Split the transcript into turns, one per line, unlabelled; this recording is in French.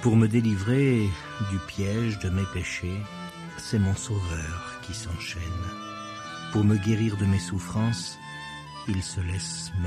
Pour me délivrer du piège de mes péchés, c'est mon Sauveur qui s'enchaîne. Pour me guérir de mes souffrances, il se laisse